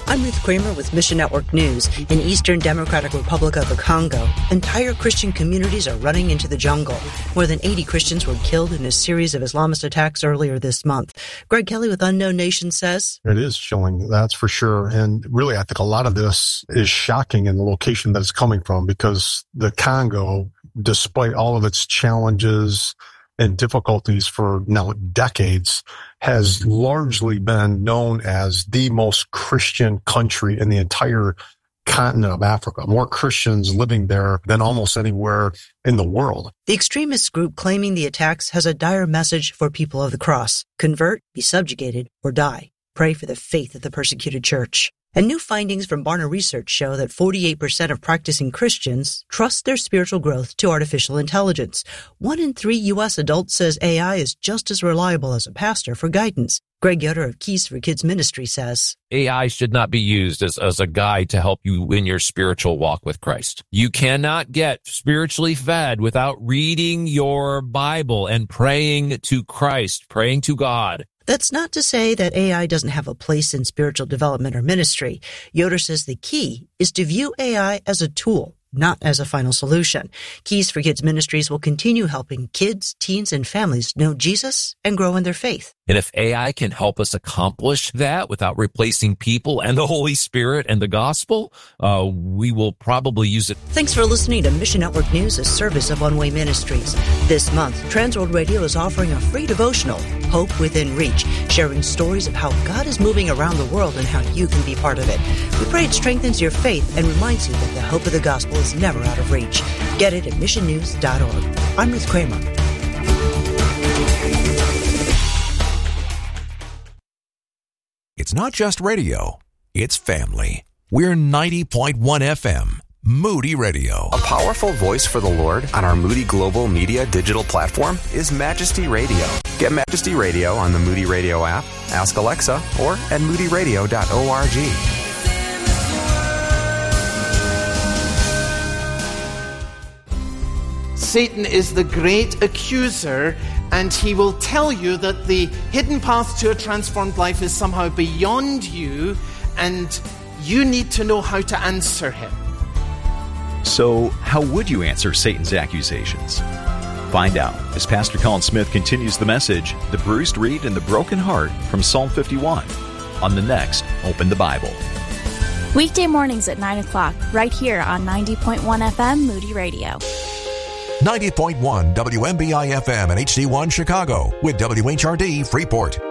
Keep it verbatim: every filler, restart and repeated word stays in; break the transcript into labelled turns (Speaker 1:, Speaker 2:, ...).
Speaker 1: I'm Ruth Kramer with Mission Network News. In Eastern Democratic Republic of the Congo, entire Christian communities are running into the jungle. More than eighty Christians were killed in a series of Islamist attacks earlier this month. Greg Kelly with Unknown Nation says,
Speaker 2: it is chilling, that's for sure. And really, I think a lot of this is shocking in the location that it's coming from, because the Congo, despite all of its challenges and difficulties for now decades, has largely been known as the most Christian country in the entire continent of Africa. More Christians living there than almost anywhere in the world.
Speaker 1: The extremist group claiming the attacks has a dire message for people of the cross. Convert, be subjugated, or die. Pray for the faith of the persecuted church. And new findings from Barna Research show that forty-eight percent of practicing Christians trust their spiritual growth to artificial intelligence. One in three U S adults says A I is just as reliable as a pastor for guidance. Greg Yoder of Keys for Kids Ministry says,
Speaker 3: A I should not be used as, as a guide to help you in your spiritual walk with Christ. You cannot get spiritually fed without reading your Bible and praying to Christ, praying to God.
Speaker 1: That's not to say that A I doesn't have a place in spiritual development or ministry. Yoder says the key is to view A I as a tool, not as a final solution. Keys for Kids Ministries will continue helping kids, teens, and families know Jesus and grow in their faith.
Speaker 3: And if A I can help us accomplish that without replacing people and the Holy Spirit and the gospel, uh, we will probably use it.
Speaker 1: Thanks for listening to Mission Network News, a service of One Way Ministries. This month, Transworld Radio is offering a free devotional, Hope Within Reach, sharing stories of how God is moving around the world and how you can be part of it. We pray it strengthens your faith and reminds you that the hope of the gospel is never out of reach. Get it at mission news dot org. I'm Ruth Kramer.
Speaker 4: It's not just radio, it's family. We're ninety point one F M, Moody Radio.
Speaker 5: A powerful voice for the Lord on our Moody Global Media digital platform is Majesty Radio. Get Majesty Radio on the Moody Radio app, ask Alexa, or at moody radio dot org.
Speaker 6: Satan is the great accuser, and he will tell you that the hidden path to a transformed life is somehow beyond you, and you need to know how to answer him.
Speaker 7: So, how would you answer Satan's accusations? Find out as Pastor Colin Smith continues the message, The Bruised Reed and the Broken Heart, from Psalm fifty-one, on the next Open the Bible.
Speaker 8: Weekday mornings at nine o'clock, right here on ninety point one F M Moody Radio.
Speaker 4: ninety point one W M B I F M and H D one Chicago with W H R D Freeport.